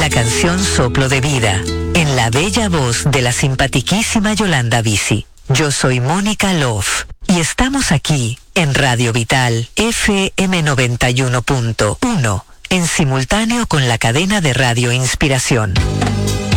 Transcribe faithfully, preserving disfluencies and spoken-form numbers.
la canción Soplo de Vida, en la bella voz de la simpatiquísima Yolanda Bici. Yo soy Mónica Love y estamos aquí en Radio Vital F M noventa y uno punto uno, en simultáneo con la cadena de Radio Inspiración.